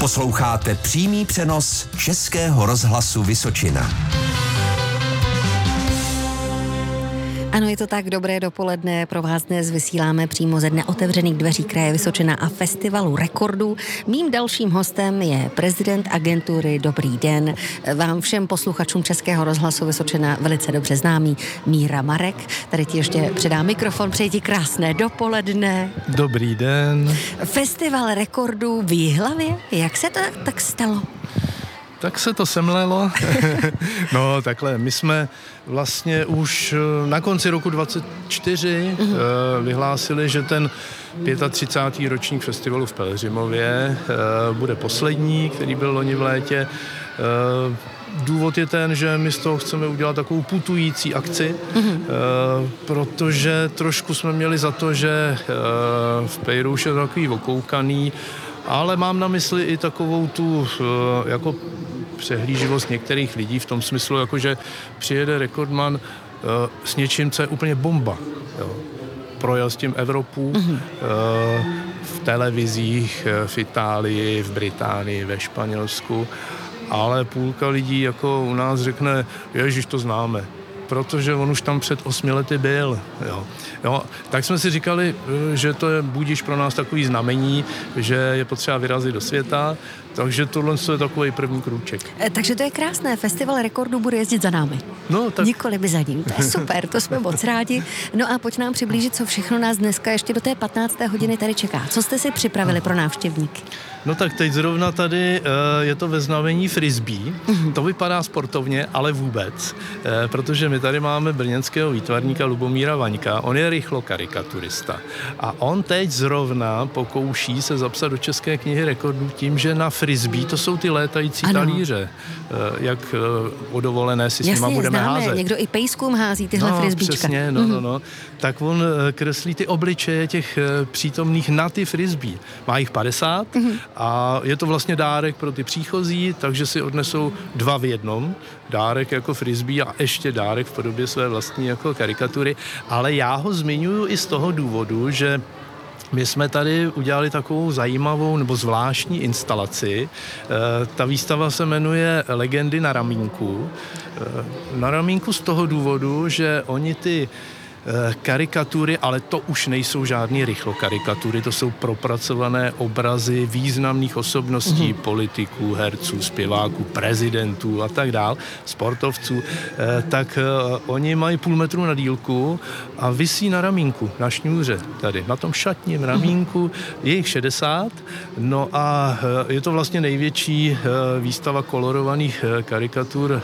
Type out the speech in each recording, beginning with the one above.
Posloucháte přímý přenos Českého rozhlasu Vysočina. Ano, je to tak, dobré dopoledne. Pro vás dnes vysíláme přímo ze dne otevřených dveří kraje Vysočina a festivalu rekordů. Mým dalším hostem je prezident agentury Dobrý den, vám všem posluchačům Českého rozhlasu Vysočina velice dobře známý Míra Marek. Tady ti ještě předám mikrofon, přeji ti krásné dopoledne. Dobrý den. Festival rekordů v Jihlavě, jak se to tak stalo? Tak se to semlelo. No takhle, my jsme vlastně už na konci roku 2024 vyhlásili, že ten 35. ročník festivalu v Pelhřimově bude poslední, který byl loni v létě. Důvod je ten, že my z toho chceme udělat takovou putující akci, protože trošku jsme měli za to, že v Pejru už je takový okoukaný, ale mám na mysli i takovou tu jako přehlíživost některých lidí v tom smyslu, jako že přijede rekordman s něčím, co je úplně bomba. Jo. Projel s tím Evropu v televizích, v Itálii, v Británii, ve Španělsku, ale půlka lidí jako u nás řekne, ježiš, to známe, protože on už tam před 8 lety byl. Jo. Tak jsme si říkali, že to je budiž pro nás takový znamení, že je potřeba vyrazit do světa, takže tohle je takový první krůček. Takže to je krásné, festival rekordů bude jezdit za námi. No, tak... Nikoli by za ním, to je super, to jsme moc rádi. No a pojď nám přiblížit, co všechno nás dneska ještě do té 15. hodiny tady čeká. Co jste si připravili pro návštěvníky? No tak teď zrovna tady je to ve znamení frisbee. To vypadá sportovně, ale vůbec, protože my tady máme brněnského výtvarníka Lubomíra Vaňka, on je rychlokarikaturista a on teď zrovna pokouší se zapsat do České knihy rekordů tím, že na frisbee, to jsou ty létající talíře, jak o dovolené si s nima budeme házet. Někdo i pejskům hází tyhle frisbeečka. Přesně, no. Tak on kreslí ty obličeje těch přítomných na ty frisbee. Má jich 50 a je to vlastně dárek pro ty příchozí, takže si odnesou 2 v jednom. Dárek jako frisbee a ještě dárek v podobě své vlastní jako karikatury. Ale já ho zmiňuji i z toho důvodu, že my jsme tady udělali takovou zajímavou nebo zvláštní instalaci. Ta výstava se jmenuje Legendy na ramínku. Na ramínku z toho důvodu, že oni ty karikatury, ale to už nejsou žádný rychlokarikatury, to jsou propracované obrazy významných osobností, politiků, herců, zpěváků, prezidentů a tak dál, sportovců, tak oni mají 0,5 metru na dílku a visí na ramínku, na šňůře tady, na tom šatním ramínku, je jich 60, no a je to vlastně největší výstava kolorovaných karikatur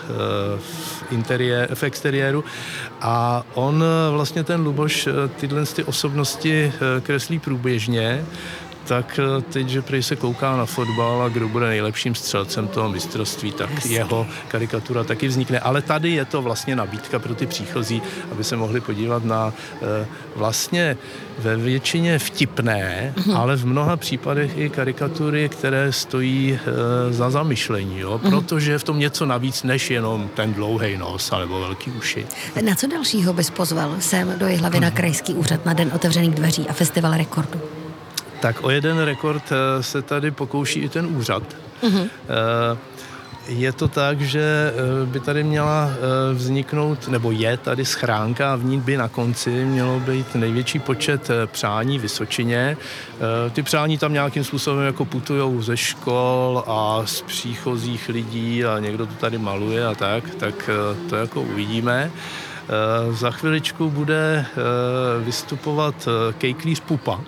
v exteriéru a on vlastně ten Luboš tyhle ty osobnosti kreslí průběžně, tak teď, že prý se kouká na fotbal a kdo bude nejlepším střelcem toho mistrovství, tak jeho karikatura taky vznikne. Ale tady je to vlastně nabídka pro ty příchozí, aby se mohli podívat na vlastně ve většině vtipné, ale v mnoha případech i karikatury, které stojí za zamyšlení, jo? Protože je v tom něco navíc, než jenom ten dlouhej nos alebo velký uši. Na co dalšího bys pozval sem do Jihlavy na krajský úřad na den otevřených dveří a festival rekordů? Tak o jeden rekord se tady pokouší i ten úřad. Je to tak, že by tady měla vzniknout, nebo je tady schránka a v ní by na konci mělo být největší počet přání Vysočině. Ty přání tam nějakým způsobem jako putujou ze škol a z příchozích lidí a někdo to tady maluje a tak to jako uvidíme. Za chviličku bude vystupovat kejklíř Pupa.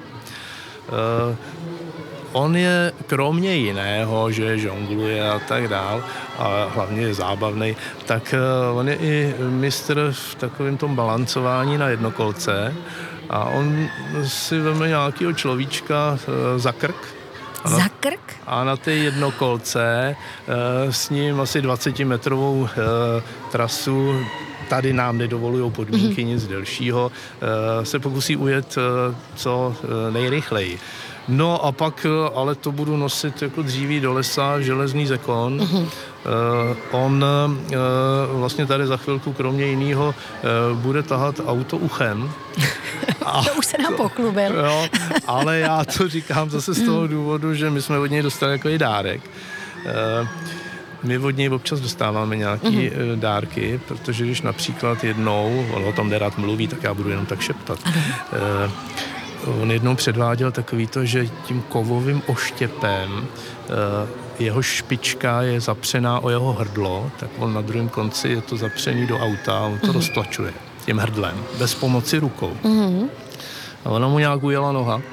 On je kromě jiného, že žongluje a tak dál, a hlavně je zábavný, tak on je i mistr v takovém tom balancování na jednokolce a on si veme nějakého človíčka za krk. Za krk? A na té jednokolce s ním asi 20-metrovou trasu, tady nám nedovolují podmínky nic delšího, se pokusí ujet co nejrychleji. No a pak, ale to budu nosit jako dříví do lesa, železný zekon. On vlastně tady za chvilku kromě jiného bude tahat auto uchem To už se nám poklubil. Jo, ale já to říkám zase z toho důvodu, že my jsme od něj dostali jako i dárek. My od něj občas dostáváme nějaký dárky, protože když například jednou, on o tom nerad mluví, tak já budu jenom tak šeptat. On jednou předváděl takový to, že tím kovovým oštěpem jeho špička je zapřená o jeho hrdlo, tak on na druhém konci je to zapřený do auta a on to roztlačuje tím hrdlem, bez pomoci rukou. A ona mu nějak ujela noha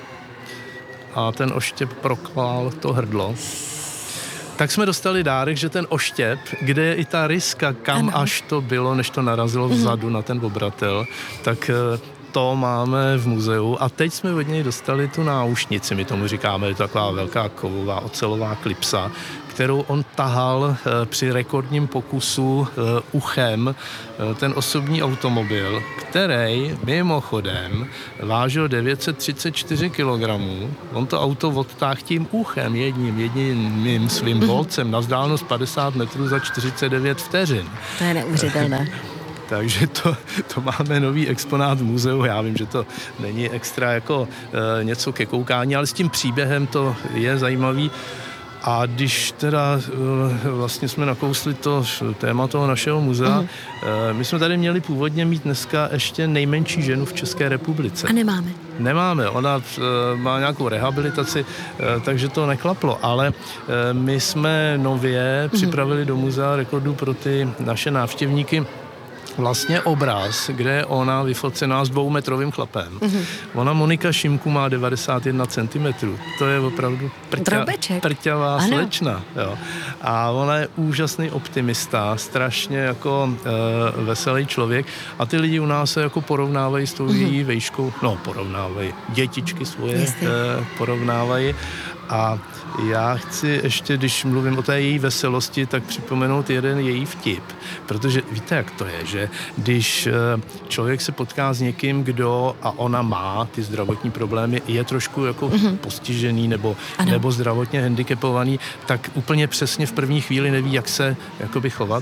a ten oštěp proklál to hrdlo. Tak jsme dostali dárek, že ten oštěp, kde je i ta ryska, kam až to bylo, než to narazilo vzadu na ten obratel, tak to máme v muzeu a teď jsme od něj dostali tu náušnici, my tomu říkáme, je to taková velká kovová ocelová klipsa, kterou on tahal při rekordním pokusu uchem ten osobní automobil, který mimochodem vážil 934 kg. On to auto odtáhl tím uchem jedním svým bolcem na vzdálenost 50 metrů za 49 vteřin. To je neuvěřitelné. Takže to máme nový exponát v muzeu. Já vím, že to není extra jako něco ke koukání, ale s tím příběhem to je zajímavý. A když teda vlastně jsme nakousli to téma toho našeho muzea, my jsme tady měli původně mít dneska ještě nejmenší ženu v České republice. A nemáme. Nemáme, ona má nějakou rehabilitaci, takže to neklaplo, ale my jsme nově připravili do Muzea rekordů pro ty naše návštěvníky vlastně obraz, kde je ona vyfocená s 2metrovým chlapem. Ona Monika Šimku má 91 cm. To je opravdu prťavá slečna. Jo. A ona je úžasný optimista, strašně jako veselý člověk a ty lidi u nás se jako porovnávají s tou její vejškou. No, porovnávají. Dětičky svoje porovnávají. A já chci ještě, když mluvím o té její veselosti, tak připomenout jeden její vtip. Protože víte, jak to je, že když člověk se potká s někým, kdo a ona má ty zdravotní problémy, je trošku jako postižený nebo zdravotně handicapovaný, tak úplně přesně v první chvíli neví, jak se jakoby chovat,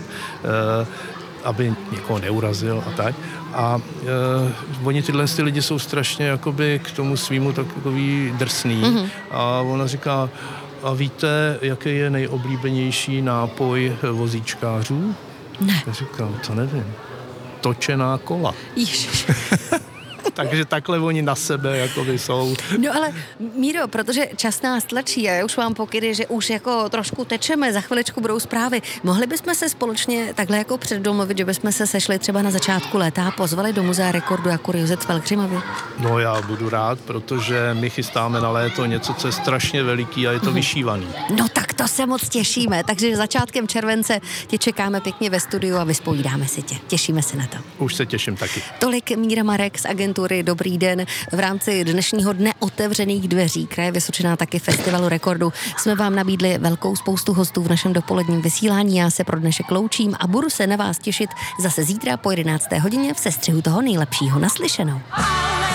aby někoho neurazil a tak. A oni tyhle lidi jsou strašně jakoby k tomu svýmu takový drsný. A ona říká, a víte, jaký je nejoblíbenější nápoj vozíčkářů? Ne. Já říkám, to nevím. Točená kola. Ježiš. Takže takhle oni na sebe jakoby jsou. No ale Míro, protože čas nás tlačí a já už mám pokydy, že už jako trošku tečeme, za chviličku budou zprávy. Mohli bychom se společně takhle jako předdomluvit, že bychom se sešli třeba na začátku léta a pozvali do Muzea rekordu a kuriozit v Pelhřimově? No já budu rád, protože my chystáme na léto něco, co je strašně veliký a je to vyšívaný. No tak to se moc těšíme, takže začátkem července tě čekáme pěkně ve studiu a vyspovídáme si tě. Těšíme se na to. Už se těším taky. Tolik Míra Marek z agentury Dobrý den. V rámci dnešního dne otevřených dveří Kraje Vysočina, taky Festivalu rekordu, jsme vám nabídli velkou spoustu hostů v našem dopoledním vysílání. Já se pro dnešek loučím a budu se na vás těšit zase zítra po 11. hodině v sestřihu toho nejlepšího. Naslyšenou.